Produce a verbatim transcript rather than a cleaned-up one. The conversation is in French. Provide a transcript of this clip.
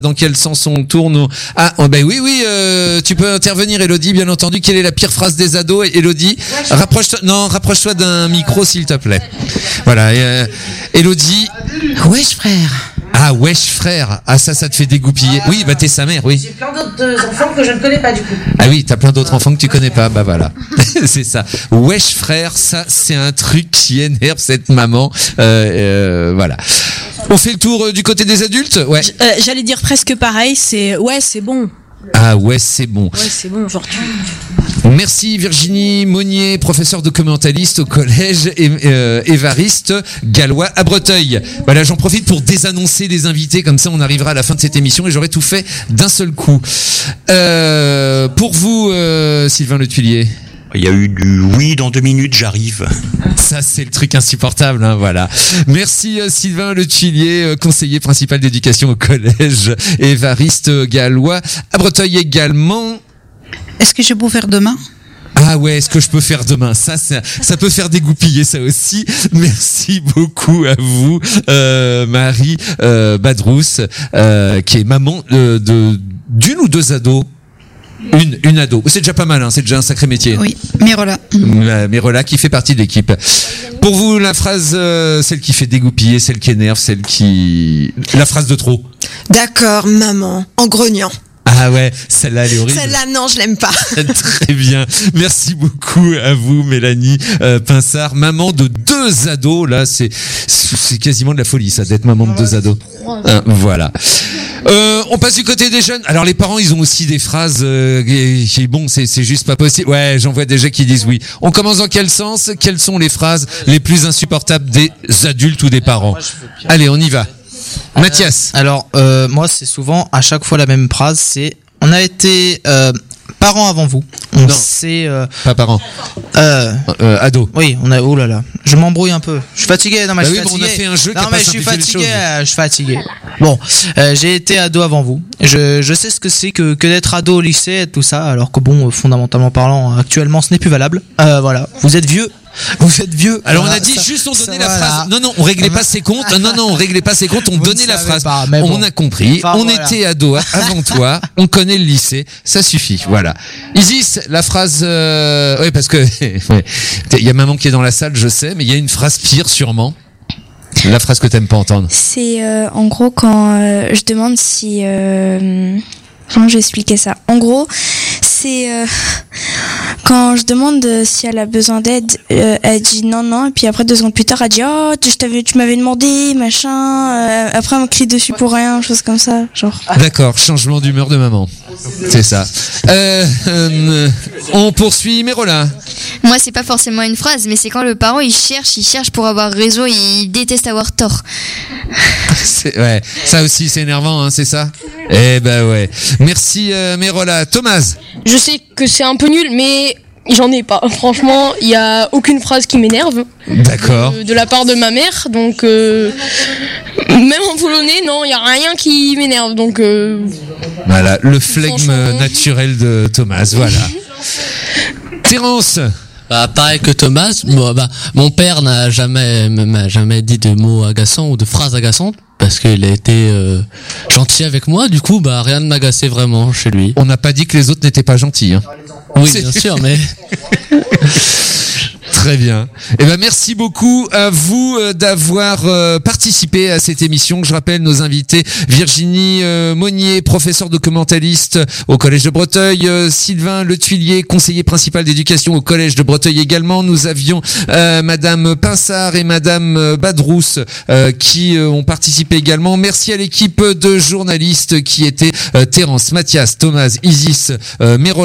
Dans quel sens on tourne? Ah, oh ben oui, oui, euh, tu peux intervenir, Elodie, bien entendu. Quelle est la pire phrase des ados, Elodie? Rapproche-toi, non, rapproche-toi d'un micro, s'il te plaît. Voilà, euh, Elodie. Wesh, frère. Ah, wesh, frère. Ah, ça, ça te fait dégoupiller. Oui, bah, t'es sa mère, oui. J'ai plein d'autres enfants que je ne connais pas, du coup. Ah oui, t'as plein d'autres enfants que tu connais pas, bah voilà. C'est ça. Wesh, frère, ça, c'est un truc qui énerve cette maman. Euh, euh, voilà. On fait le tour euh, du côté des adultes? Ouais. Euh, j'allais dire presque pareil, c'est ouais, c'est bon. Ah ouais, c'est bon. Ouais, c'est bon, genre tu... Merci Virginie Monnier, professeure documentaliste au collège et, euh, Évariste Gallois à Breteuil. Voilà, j'en profite pour désannoncer les invités, comme ça on arrivera à la fin de cette émission et j'aurai tout fait d'un seul coup. Euh, pour vous, euh, Sylvain Le Tuilier. Il y a eu du oui dans deux minutes, j'arrive. Ça, c'est le truc insupportable, hein, voilà. Merci euh, Sylvain Le Tuilier, euh, conseiller principal d'éducation au collège Évariste Gallois à Breteuil également. Est-ce que je peux faire demain? Ah ouais, est-ce que je peux faire demain? Ça, ça, ça peut faire dégoupiller ça aussi. Merci beaucoup à vous, euh, Marie euh, Badrousse, euh, qui est maman euh, de d'une ou deux ados. Une, une ado. C'est déjà pas mal, hein, c'est déjà un sacré métier. Oui, Mirola. Euh, Mirola qui fait partie de l'équipe. Pour vous, la phrase, euh, celle qui fait dégoupiller, celle qui énerve, celle qui... La phrase de trop. D'accord, maman, en grognant. Ah ouais, celle-là, elle est horrible. Celle-là, non, je l'aime pas. Très bien. Merci beaucoup à vous, Mélanie euh, Pinsard, maman de deux ados. Là, c'est c'est quasiment de la folie, ça, d'être maman de deux ados. Hein, voilà. Euh, on passe du côté des jeunes. Alors les parents, ils ont aussi des phrases euh, qui, qui bon, c'est c'est juste pas possible. Ouais, j'en vois déjà qui disent oui. On commence dans quel sens? Quelles sont les phrases les plus insupportables des adultes ou des parents? Allez, on y va. Mathias. Euh, alors, euh, moi, c'est souvent, à chaque fois, la même phrase, c'est « On a été euh, parents avant vous. » On Non, sait... Euh, pas parents. Euh, euh, ados. Oui, on a... Oh là là, je m'embrouille un peu. Je suis fatigué. Non, mais Bah je suis oui, bon, fatigué. on a fait un jeu qui non, a mais pas je suis simplifié les fatigué. choses. euh, je suis fatigué. Bon, euh, j'ai été ado avant vous. Je, je sais ce que c'est que, que d'être ado au lycée et tout ça, alors que bon, euh, fondamentalement parlant, actuellement, ce n'est plus valable. Euh, voilà, vous êtes vieux. Vous êtes vieux. Alors voilà, on a dit ça, juste on donnait ça, la voilà. phrase. Non non, on réglait pas ses comptes. Non non, on réglait pas ses comptes, on Vous donnait ne la savez phrase. pas, mais on bon. a compris. Enfin, on voilà. était ado avant toi, on connaît le lycée, ça suffit. Voilà. Isis, la phrase euh... oui parce que il y a maman qui est dans la salle, je sais, mais il y a une phrase pire sûrement. La phrase que t'aimes pas entendre. C'est euh, en gros quand euh, je demande si euh, comment je vais expliquer ça. En gros, c'est euh, quand je demande si elle a besoin d'aide, euh, elle dit non non et puis après deux secondes plus tard elle dit oh tu, je t'avais, tu m'avais demandé machin. Euh, après elle me crie dessus pour rien, chose comme ça, genre. D'accord, changement d'humeur de maman. C'est ça. Euh, euh, on poursuit Mérola. Moi, c'est pas forcément une phrase, mais c'est quand le parent il cherche, il cherche pour avoir raison, il déteste avoir tort. C'est, ouais, ça aussi c'est énervant, hein, c'est ça. Eh ben ouais. Merci euh, Mérola. Thomas. Je sais que c'est un peu nul, mais j'en ai pas. Franchement, il y a aucune phrase qui m'énerve. D'accord. De, de la part de ma mère, donc euh, même en polonais, non, il y a rien qui m'énerve, donc. Euh, Voilà, le flegme naturel de Thomas. Voilà. Terence. Bah, pareil que Thomas, moi, bah, mon père n'a jamais, m'a jamais dit de mots agaçants ou de phrases agaçantes parce qu'il a été euh, gentil avec moi. Du coup, bah, rien ne m'agaçait vraiment chez lui. On n'a pas dit que les autres n'étaient pas gentils. Hein. Oui, C'est... bien sûr, mais. Très bien. Eh ben merci beaucoup à vous euh, d'avoir euh, participé à cette émission. Je rappelle nos invités Virginie euh, Monnier, professeure documentaliste au collège de Breteuil, euh, Sylvain Le Tuilier, conseiller principal d'éducation au collège de Breteuil également. Nous avions euh, madame Pinsard et madame Badrousse euh, qui euh, ont participé également. Merci à l'équipe de journalistes qui étaient euh, Terence, Mathias, Thomas, Isis, euh, Mérola.